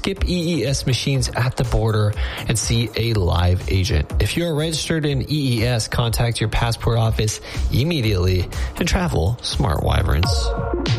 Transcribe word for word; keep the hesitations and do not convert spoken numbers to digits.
skip E E S machines at the border and see a live agent. If you're registered in E E S, contact your passport office immediately and travel smart, Wyverns.